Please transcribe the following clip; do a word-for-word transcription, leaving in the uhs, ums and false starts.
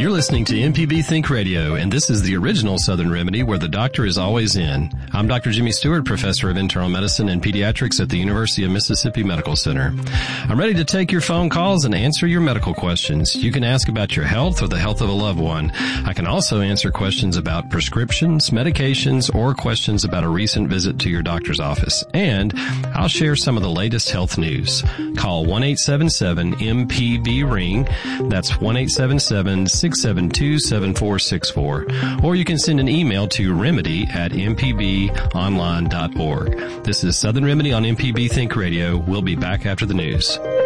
You're listening to M P B Think Radio, and this is the original Southern Remedy where the doctor is always in. I'm Doctor Jimmy Stewart, Professor of Internal Medicine and Pediatrics at the University of Mississippi Medical Center. I'm ready to take your phone calls and answer your medical questions. You can ask about your health or the health of a loved one. I can also answer questions about prescriptions, medications, or questions about a recent visit to your doctor's office. And I'll share some of the latest health news. Call one eight seven seven M P B ring. That's one eight seven seven six seven two seven four six four. Or you can send an email to remedy at m p b online dot org. This is Southern Remedy on M P B Think Radio. We'll be back after the news.